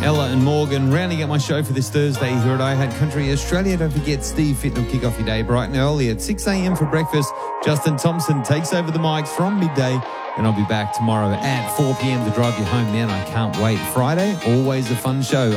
Ella and Morgan rounding up my show for this Thursday here at iHeart Country Australia. Don't forget Steve Fitton will kick off your day bright and early at 6 a.m. for breakfast. Justin Thompson takes over the mics from midday, and I'll be back tomorrow at 4 p.m. to drive you home. Man, I can't wait. Friday, always a fun show.